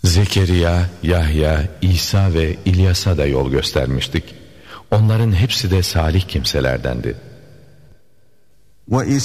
Zekeriya, Yahya, İsa ve İlyas'a da yol göstermiştik. Onların hepsi de salih kimselerdendi.